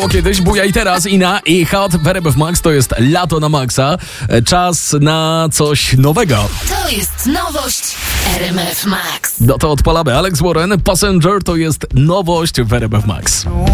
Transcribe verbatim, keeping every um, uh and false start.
bujało kiedyś, buja i teraz. Ina i Hot w R M F Max to jest lato na maksa. Czas na coś nowego. To jest nowość R M F Max. No to odpalamy. Alex Warren, Passenger to jest nowość w R M F Max.